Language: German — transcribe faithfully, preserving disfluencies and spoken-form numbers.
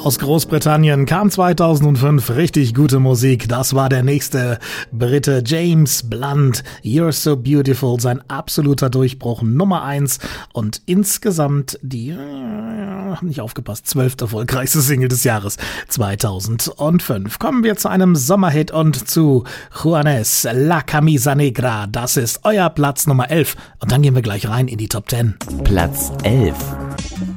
Aus Großbritannien kam zweitausendfünf richtig gute Musik. Das war der nächste Brite James Blunt. You're So Beautiful, sein absoluter Durchbruch, Nummer eins und insgesamt die, äh, nicht aufgepasst, zwölfte erfolgreichste Single des Jahres zweitausendfünf. Kommen wir zu einem Sommerhit und zu Juanes, La Camisa Negra. Das ist euer Platz Nummer elf und dann gehen wir gleich rein in die Top zehn. Platz elf.